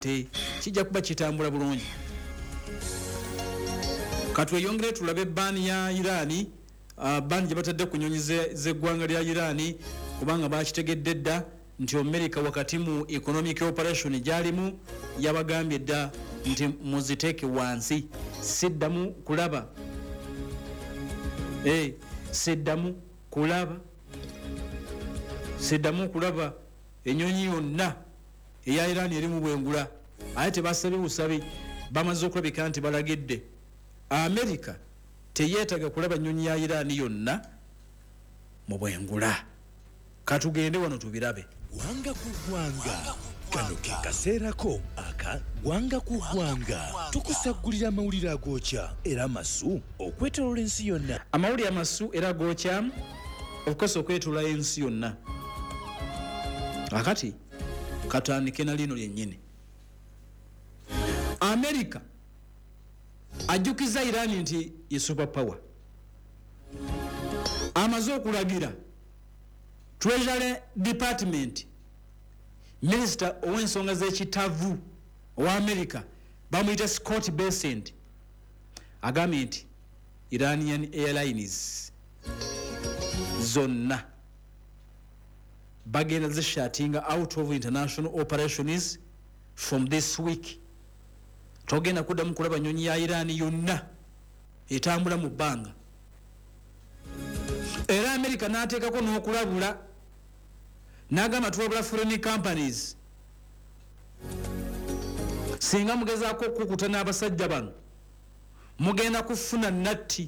kijja kuba kitambula bulungi. Katweyongere tulabe bani ya Irani, bani gye batadde ku nnyonyi z'eggwanga lya Irani kubanga bakitegedde dda nti America wakati mu economic operation gyalimu yabagambye dda nti muziteeke wansi, siddamu kulaba siddamu kulaba ennyonyi yonna eya Irani eri mu bwengula. Ate tebasabye busabi, bamaze okulabika nti balagidde America teyeetaga kulaba nnyonyi ya Irani yonna mu bwengula. Katugende wano tubirabe. Wanga ku gwanga kano ke kaseerako aka Wanga ku gwanga tukusagulira amawulire agookya era masu okwetoloola ensi yonna. Amawulire amasu era agookya okukosa okwetoloola ensi yonna. Akati katandike na lino lyennyini. America ajjukiza Irani nti ye superpower. Amaze okulagira Treasury Department Minister ow'ensonga z'ekitavu owa America bamuyita Scott Bessent agambye nti Iranian Airlines zonna bagenda zishatinga out of international operations from this week. Togenda kuddamu kulaba nnyonyi ya Irani yonna etambula mu bbanga. Era America n'ateekako n'okulabula n'agamba tuwabula foreign companies singa mugezaako okukuta n'abasajja bano mugenda kufuna natti,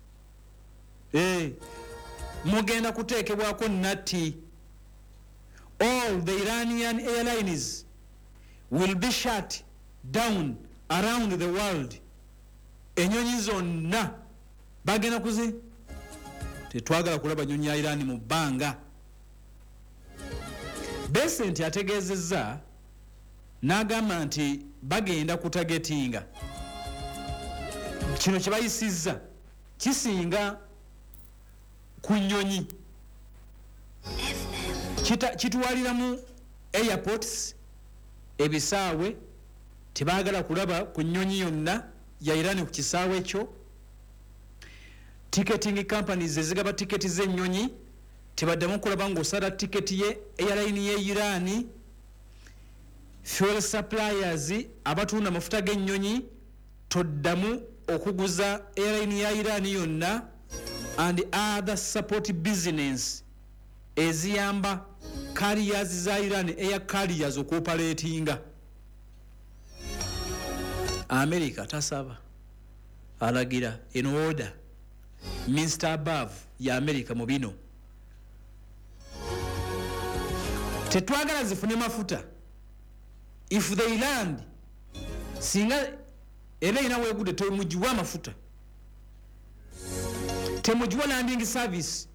mugenda kuteekebwako natti. All the Iranian airlines will be shut down around the world. Ennyonyi zonna bagenda kuzi tetwagala kulaba nnyonyi ya Irani mu bbanga. Bessent ategeezezza n'agamba nti bagenda kutagetinga kino kye bayisizza kisinga ku nnyonyi, kitwaliramu airports, ebisaawe. Tebaagala kulaba ku nnyonyi yonna ya Irani ku kisaawe ekyo. Ticketing companies ezigaba tiketi z'ennyonyi tebaddamu kulaba ng'osala tiketi ye airline ye Irani. Fuel suppliers abatunda amafuta g'ennyonyi toddamu okuguza airline ya Irani yonna, and other support business eziyamba carriers za Irani, air carriers okuoperatinga. America tasaba alagira in order Mr. Above ya America mu bino tetwagala zifune mafuta. If they land singa ebe ina wegude temujiwa amafuta, temujiwa landing service,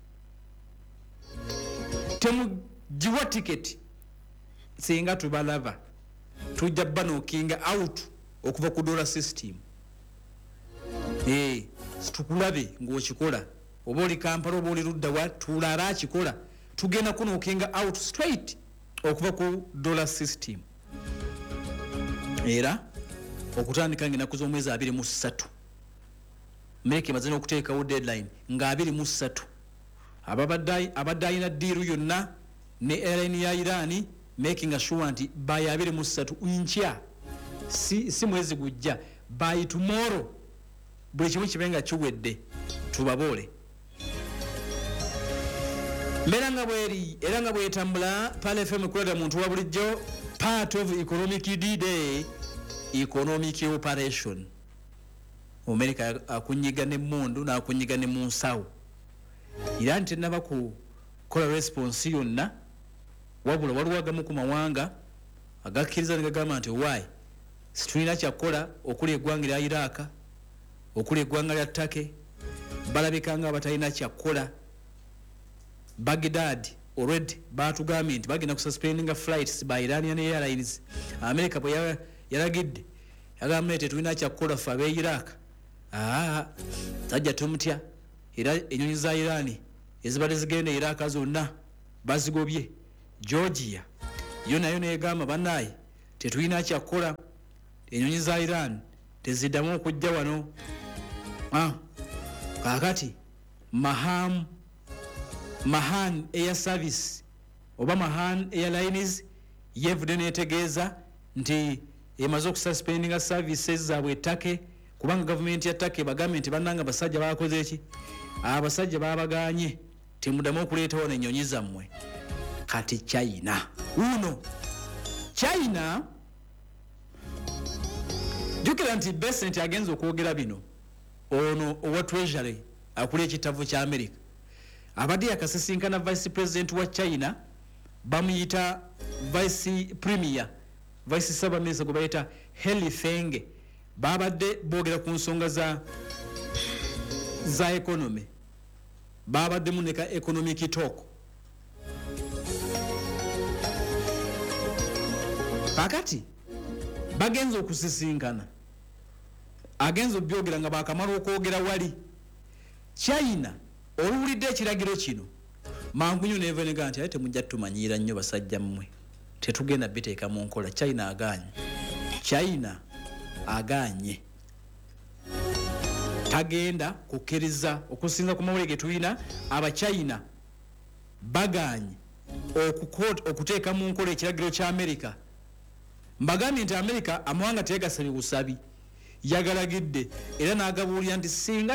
temujiwa ticket, singa tubalava tujja bano kinga out okuva ku dollar system. Tukulabe ng'okikola oba oli Kampala oba oli ludda wa tulaba akikola tugenda kuno okinga out straight okuva ku dollar system. Era okutandika ng'ennaku z'omwezi 23 America emaze n'okuteekawo deadline nga 23 abadde alina ddiiru yonna ne airline ya Irani making sure nti by 23 nkya si mwezi gujja, by tomorrow buli kimu kibenga kiwedde tubaboole. Mbeera nga bweri era nga bwetambula Pale FM kulada muntu wa bulijjo, part of economic D-Day, economic operation. America akunyiga ne mundu na akunyiga ne munsawo. Irani tenaba ku kola response yonna, wabula waliwo agamu ku mawanga agakkiriza ne gagamba nti why situlina kyakola okuli eggwanga lya Iraq, okuli eggwanga lya Turkey, balabika nga abatalina kyakola. Baghdad already batugambye nti bagenda kususpendinga flights by Iranian Airlines. America bwe yalagidde yagambye nti tulina kyakola ffe ab'e Iraq. Tajja tumutya era ennyonyi za Irani ezibadde zigenda Iraq zonna bazigobye. Georgia yo nayo neegamba bannaye tetulina kyakukola. Ennyonyi za Iran teziddamu okujja wano. Kaakati Mahan Air Service oba Mahan Airlines yevudde neetegeeza nti emaze okususpendinga services zaabwe ettake kubanga gavumenti ya Turkey bagambye nti bannanga basajja bakoze eki? Abasajja babaganye temuddamu okuleeta wano ennyonyi zammwe. Kati China jukira nti Besant agenza okwogera bino ono owa Treasury akula ekitavu kya America abadde yakasisinkana Vice President wa China bamuyita Vice Premier Vice Sabamesa gwe bayita Heli Feng babadde boogera ku nsonga za economy babadde muneka economic talk. Kakati bagenza okusisinkana agenza obyogera nga bakamala okwogera wali China oluwulidde ekiragiro kino mangu nnyo nevenega nti ate temujja tumanyiira nnyo basajja mmwe tetugenda biteeka mu nkola. China aganye tagenda kukkiriza okusinza ku mawulire ge tulina Abachina baganye okuteeka mu nkola ekiragiro kya America. Mbagambye nti America amawanga tegasabye busabi yagalagidde era n'agabuulira nti singa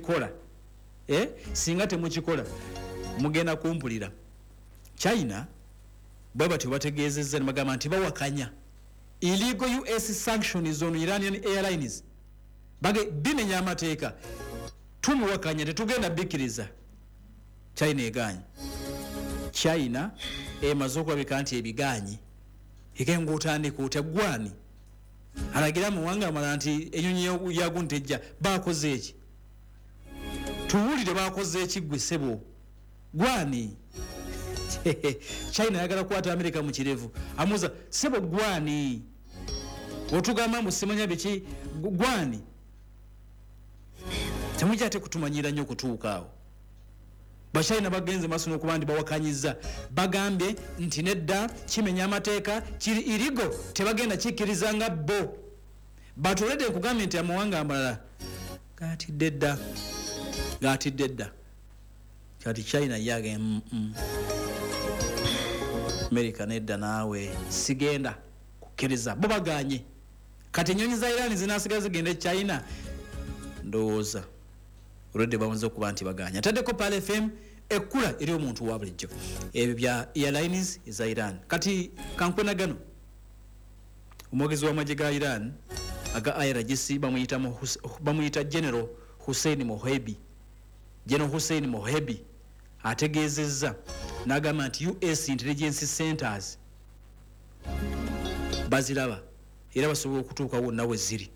temukikola mugenda kumpulira. China bwe batyo bategeezezza ne bagamba nti bawakanya illegal US sanctions on Iranian Airlines bimenya amateeka tumuwakanya tetugenda bikkiriza. China eganye. China emaze okulabika nti ebiganye ikenga otandika otegwani alagira muwanga amala nti ennyonyi yaguntejja bakoze eki tuwulire bakoze eki gwe sebo gwani. China yagala kukwata America mu kirevu amuza sebo gwani otugamba musimanya biki gwani temujja ate kutumanyira nnyo okutuuka awo. Bachina bagenze maso n'okuba ndi bawakanyiza bagambye nti nedda kimenya amateeka kiri irigo tebagenda kikkiriza nga bo batolede nkugambye nti amawanga amalala gatidde dda kati China yage America nedda naawe sigenda kukkiriza bo baganye. Kati ennyonyi za Iran zinasigaza zigenda China ndowooza olwedde bamaze okuba nti baganya. Ataddeko Pal FM ekkula eri omuntu wa bulijjo ebyo bya airlines eza Iran. Kati kankwena gano omwogezi w'amagye ga Iran aga IRGC bamuyita General Hussein Mohebi ategeezezza n'agamba nti US intelligence centers baziraba era basobola okutuuka wonna we ziri.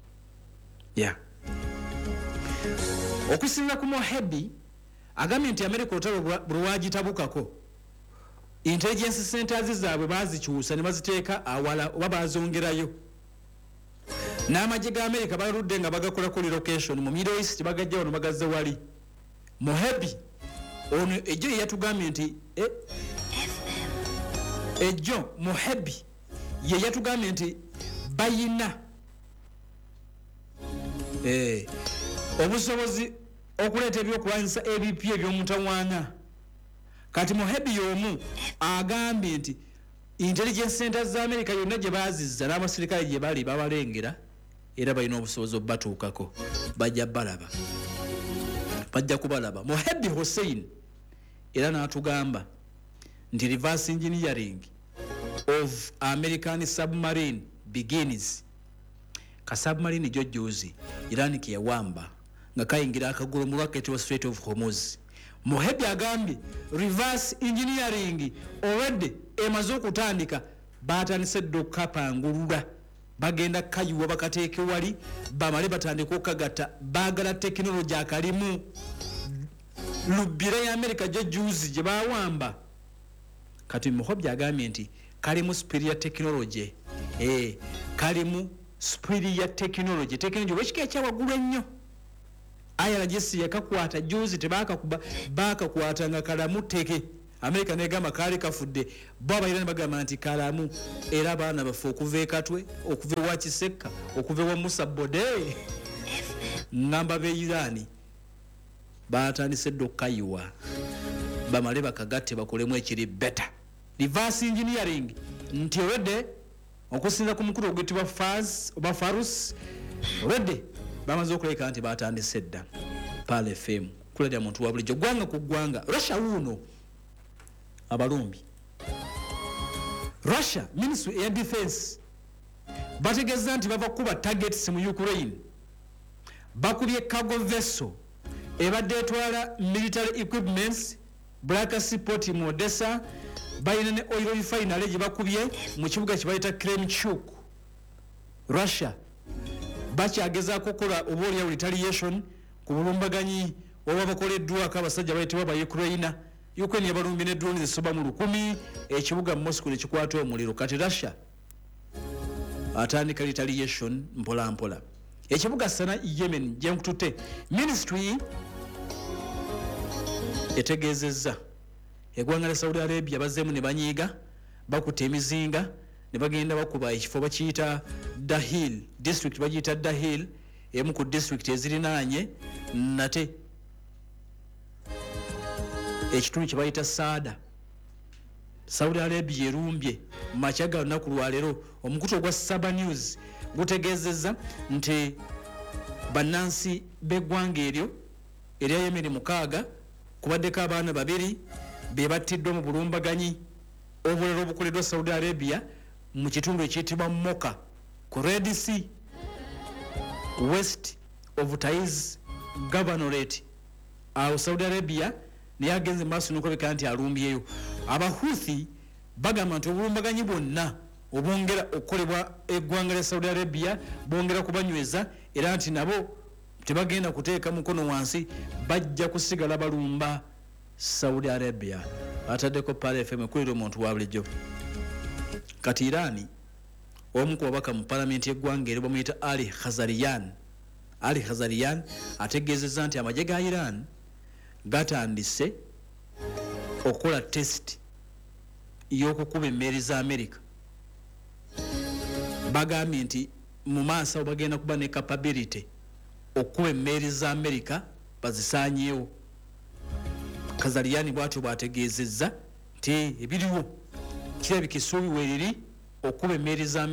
Okusinga ku Mohebi agambye nti America otalo bulwagitabukako intelligence centers zaabwe bazikyusa ne baziteeka awala oba bazongerayo. N'amagye ga America baludde nga bagakolako relocation mu Middle East bagajja wano bagazze wali. Mohebi ono ejjo yatugambye nti Mohebi ye yatugambye nti bayina obusobozi okuleeta ebyokulwanyisa ebipya eby'omutawaana. Kati Mohebi y'omu agambye nti intelligence centers za America yonna gye bazizza n'abasirikale gye bali babalengera era balina obusobozi obubatuukako bajja kubalaba. Mohebi Hussein era n'atugamba nti reverse engineering of American submarine begins. Ka submarine jojjozi Iran ke yawamba nga kayingira akagulu mu rocket wa Strait of Hormuz. Mohebi agambye reverse engineering already emaze okutandika batandise dokapangulula bagenda kayiwa bakateeke wali bamale batandika okagatta bagala technology akalimu lubira ya America jojjuzi gye bawamba. Kati Mohebi agambye nti kalimu superior technology kalimu superior technology wekika kyawagulu ennyo. IRGC yakakwata juzi tebakakuba bakakwata nga kalamu teke America negamba kali kafudde bo abayirani bagamba nti kalamu era abaana baffe okuva ekatwe okuva wa Kiseka okuva wa Musa Bode ngamba be Irani batandise dokkayiwa bamale bakagatte bakolemu ekiri better reverse engineering nti wedde okusinza ku mukulu ogwitibwa Farus wedde bamaze okuleka nti batandise dda Pale FM kulera muntu wa bulijjo gwanga ku gwanga Russia wuno abalumbi Russia Ministry of Defense bategeza nti bava kuba targets mu Ukraine bakubye cargo vessel ebadde etwala military equipments Black Sea Port mu Odessa bayina ne oil refinery gye bakubye mu kibuga kibayita Kremchuk. Russia bakyagezaako kola obuolya retaliation ku bulumbaganyi obabakoleddwa abasajja bayitibwa ba Ukraine yabalumbi ne drone zisoba mu 1000 ekibuga Moscow ne kikwata omuliro kati Russia atandika retaliation mpola mpola ekibuga Sana Yemen gyenkutute ministry etegezezza eggwanga lya Saudi Arabia bazzeemu ne banyiiga bakutte emizinga ne bagenda bakuba ekifo bakiyita Dahil district bagiyita Dahil emu ku district ezirinaanye nate ekitundu kye bayita Saada Saudi Arabia erumbye machaga lunaku lwaleero omukutu ogwa Saba News gutegeezezza nti bannansi b'eggwanga eryo erya Yemen 6 kubaddeko abaana 2 be battiddwa mu bulumbaganyi obulero obukoleddwa Saudi Arabia mu kitundu ekiyitibwa Moka ku Red Sea west of Taiz Governorate awo Saudi Arabia naye agenze maaso n'okulabika nti alumbyeyo Abahuthi bagamba nti obulumbaganyi bwonna obwongera okukolebwa eggwanga lya Saudi Arabia bwongera kubanyweza era nti nabo tebagenda kuteeka mukono wansi bajja kusigala balumba Saudi Arabia ataddeko Pale FM kulira omuntu wa bulijjo kati Irani omu ku babaka mu palamenti y'eggwanga eryo bamuyita Ali Khazarian ategeezezza nti amagye ga Iran gatandise okukola test y'okukuba emmeeri za America bagambye nti mu maaso bagenda kuba ne capability okukuba emmeeri za America bazisaanyeewo Khazarian bw'atyo bw'ategeezezza nti ebiriwo kirabika essuubi weeriri okukuba emmeeri za